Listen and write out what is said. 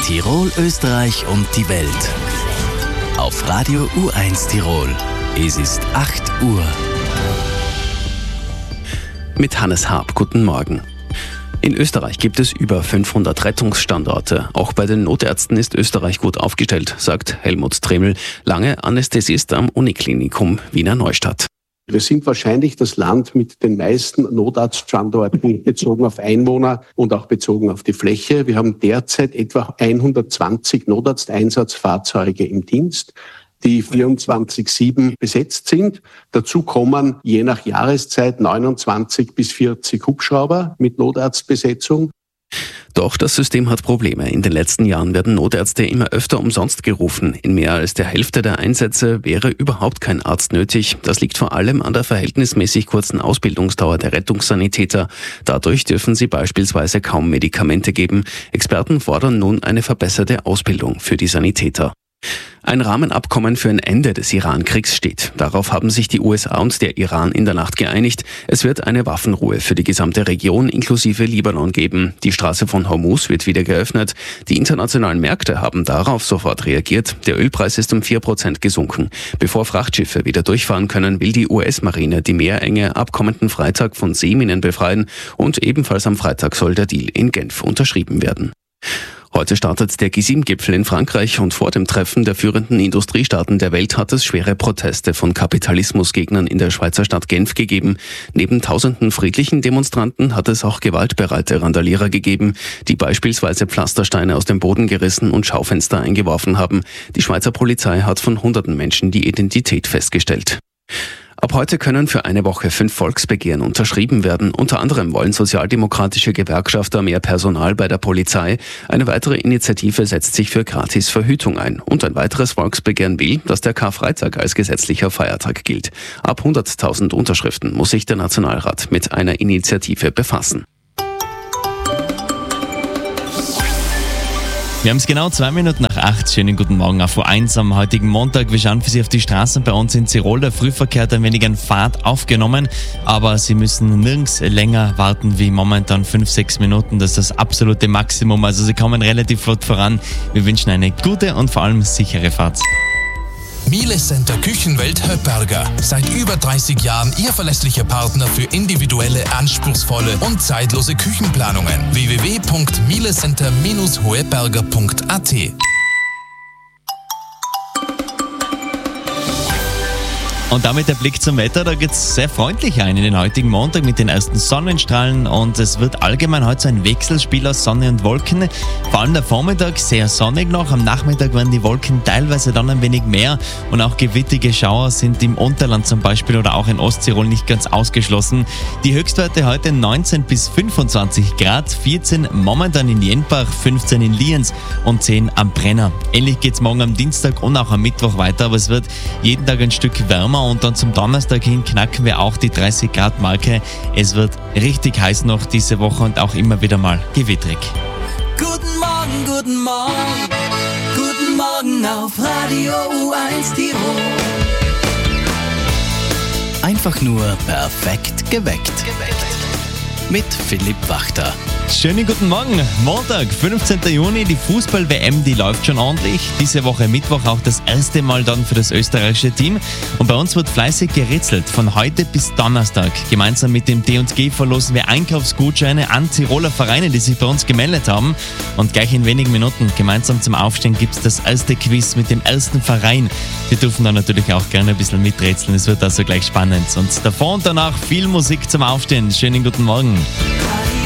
Tirol, Österreich und die Welt. Auf Radio U1 Tirol. Es ist 8 Uhr. Mit Hannes Haab, guten Morgen. In Österreich gibt es über 500 Rettungsstandorte. Auch bei den Notärzten ist Österreich gut aufgestellt, sagt Helmut Treml, lange Anästhesist am Uniklinikum Wiener Neustadt. Wir sind wahrscheinlich das Land mit den meisten Notarztstandorten bezogen auf Einwohner und auch bezogen auf die Fläche. Wir haben derzeit etwa 120 Notarzteinsatzfahrzeuge im Dienst, die 24/7 besetzt sind. Dazu kommen je nach Jahreszeit 29 bis 40 Hubschrauber mit Notarztbesetzung. Doch das System hat Probleme. In den letzten Jahren werden Notärzte immer öfter umsonst gerufen. In mehr als der Hälfte der Einsätze wäre überhaupt kein Arzt nötig. Das liegt vor allem an der verhältnismäßig kurzen Ausbildungsdauer der Rettungssanitäter. Dadurch dürfen sie beispielsweise kaum Medikamente geben. Experten fordern nun eine verbesserte Ausbildung für die Sanitäter. Ein Rahmenabkommen für ein Ende des Iran-Kriegs steht. Darauf haben sich die USA und der Iran in der Nacht geeinigt. Es wird eine Waffenruhe für die gesamte Region inklusive Libanon geben. Die Straße von Hormuz wird wieder geöffnet. Die internationalen Märkte haben darauf sofort reagiert. Der Ölpreis ist um 4% gesunken. Bevor Frachtschiffe wieder durchfahren können, will die US-Marine die Meerenge ab kommenden Freitag von Seeminen befreien. Und ebenfalls am Freitag soll der Deal in Genf unterschrieben werden. Heute startet der G7-Gipfel in Frankreich und vor dem Treffen der führenden Industriestaaten der Welt hat es schwere Proteste von Kapitalismusgegnern in der Schweizer Stadt Genf gegeben. Neben tausenden friedlichen Demonstranten hat es auch gewaltbereite Randalierer gegeben, die beispielsweise Pflastersteine aus dem Boden gerissen und Schaufenster eingeworfen haben. Die Schweizer Polizei hat von hunderten Menschen die Identität festgestellt. Ab heute können für eine Woche 5 Volksbegehren unterschrieben werden. Unter anderem wollen sozialdemokratische Gewerkschafter mehr Personal bei der Polizei. Eine weitere Initiative setzt sich für Gratisverhütung ein. Und ein weiteres Volksbegehren will, dass der Karfreitag als gesetzlicher Feiertag gilt. Ab 100.000 Unterschriften muss sich der Nationalrat mit einer Initiative befassen. Wir haben es genau 2 Minuten nach 8. Schönen guten Morgen auf U1 am heutigen Montag. Wir schauen für Sie auf die Straßen bei uns in Tirol. Der Frühverkehr hat ein wenig an Fahrt aufgenommen, aber Sie müssen nirgends länger warten wie momentan 5-6 Minuten. Das ist das absolute Maximum. Also Sie kommen relativ flott voran. Wir wünschen eine gute und vor allem sichere Fahrt. Miele Center Küchenwelt Höpperger. Seit über 30 Jahren Ihr verlässlicher Partner für individuelle, anspruchsvolle und zeitlose Küchenplanungen. www.mielecenter-hoeberger.at. Und damit der Blick zum Wetter, da geht es sehr freundlich ein in den heutigen Montag mit den ersten Sonnenstrahlen und es wird allgemein heute so ein Wechselspiel aus Sonne und Wolken. Vor allem der Vormittag sehr sonnig noch, am Nachmittag werden die Wolken teilweise dann ein wenig mehr und auch gewittige Schauer sind im Unterland zum Beispiel oder auch in Osttirol nicht ganz ausgeschlossen. Die Höchstwerte heute 19 bis 25 Grad, 14 momentan in Jenbach, 15 in Lienz und 10 am Brenner. Ähnlich geht es morgen am Dienstag und auch am Mittwoch weiter, aber es wird jeden Tag ein Stück wärmer. Und dann zum Donnerstag hin knacken wir auch die 30 Grad Marke. Es wird richtig heiß noch diese Woche und auch immer wieder mal gewittrig. Guten Morgen, guten Morgen, guten Morgen auf Radio U1 Tirol. Einfach nur perfekt geweckt. Mit Philipp Wachter. Schönen guten Morgen, Montag, 15. Juni, die Fußball-WM, die läuft schon ordentlich. Diese Woche Mittwoch auch das erste Mal dann für das österreichische Team. Und bei uns wird fleißig geritzelt, von heute bis Donnerstag. Gemeinsam mit dem D&G verlosen wir Einkaufsgutscheine an Tiroler Vereine, die sich bei uns gemeldet haben. Und gleich in wenigen Minuten, gemeinsam zum Aufstehen, gibt es das erste Quiz mit dem ersten Verein. Sie dürfen dann natürlich auch gerne ein bisschen miträtseln, es wird also gleich spannend. Und davor und danach viel Musik zum Aufstehen. Schönen guten Morgen.